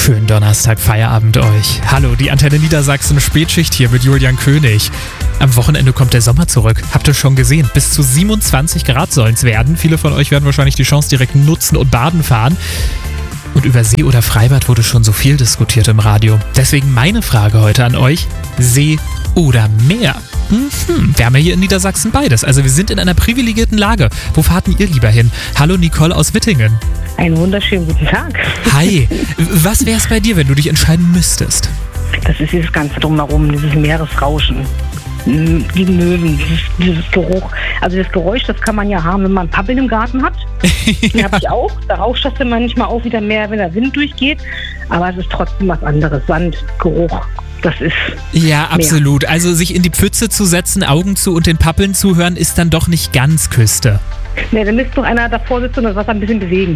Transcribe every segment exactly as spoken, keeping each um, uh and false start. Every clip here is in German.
Schönen Donnerstag, Feierabend euch. Hallo, die Antenne Niedersachsen Spätschicht hier mit Julian König. Am Wochenende kommt der Sommer zurück. Habt ihr schon gesehen? Bis zu siebenundzwanzig Grad sollen es werden. Viele von euch werden wahrscheinlich die Chance direkt nutzen und baden fahren. Und über See oder Freibad wurde schon so viel diskutiert im Radio. Deswegen meine Frage heute an euch: See oder Meer? Mhm. Wir haben ja hier in Niedersachsen beides. Also wir sind in einer privilegierten Lage. Wo fahrt denn ihr lieber hin? Hallo Nicole aus Wittingen. Einen wunderschönen guten Tag. Hi. Was wäre es bei dir, wenn du dich entscheiden müsstest? Das ist dieses ganze Drumherum, dieses Meeresrauschen. Die Möwen, dieses, dieses Geruch. Also das Geräusch, das kann man ja haben, wenn man Pappeln im Garten hat. Den habe ich auch. Da rauscht das dann manchmal auch wieder mehr, wenn der Wind durchgeht. Aber es ist trotzdem was anderes. Sand, Geruch. Das ist ja, absolut. Mehr. Also sich in die Pfütze zu setzen, Augen zu und den Pappeln zuhören, ist dann doch nicht ganz Küste. Ne, da müsste doch einer davor sitzen und das Wasser ein bisschen bewegen.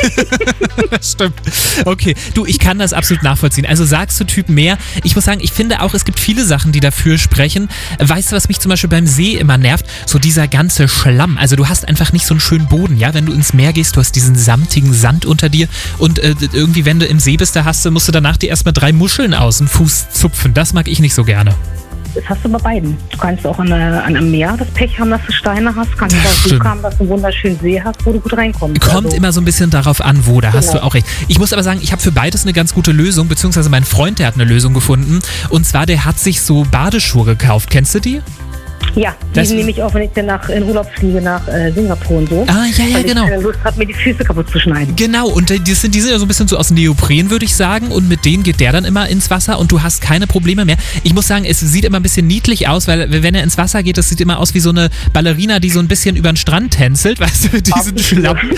Stimmt. Okay, du, ich kann das absolut nachvollziehen. Also sagst du Typ Meer. Ich muss sagen, ich finde auch, es gibt viele Sachen, die dafür sprechen. Weißt du, was mich zum Beispiel beim See immer nervt? So dieser ganze Schlamm. Also du hast einfach nicht so einen schönen Boden, ja? Wenn du ins Meer gehst, du hast diesen samtigen Sand unter dir und äh, irgendwie, wenn du im See bist, da hast du, musst du danach dir erstmal drei Muscheln aus dem Fuß zupfen. Das mag ich nicht so gerne. Das hast du bei beiden. Du kannst auch an, an einem Meer das Pech haben, dass du Steine hast. Kannst du auch Glück haben, dass du einen wunderschönen See hast, wo du gut reinkommst. Kommt also immer so ein bisschen darauf an, wo. Da genau. Hast du auch recht. Ich muss aber sagen, ich habe für beides eine ganz gute Lösung, beziehungsweise mein Freund, der hat eine Lösung gefunden. Und zwar, der hat sich so Badeschuhe gekauft. Kennst du die? Ja, die das nehme ich auch, wenn ich dann nach, in Urlaub fliege nach äh, Singapur und so. Ah, ja, ja, weil genau. Ich keine Lust habe, mir die Füße kaputt zu schneiden. Genau, und die sind, die sind ja so ein bisschen so aus Neopren, würde ich sagen. Und mit denen geht der dann immer ins Wasser und du hast keine Probleme mehr. Ich muss sagen, es sieht immer ein bisschen niedlich aus, weil wenn er ins Wasser geht, das sieht immer aus wie so eine Ballerina, die so ein bisschen über den Strand tänzelt, weißt du, mit diesen Schlappen.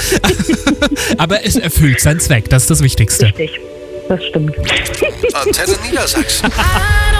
Aber es erfüllt seinen Zweck, das ist das Wichtigste. Richtig, das stimmt. Antenne Niedersachsen.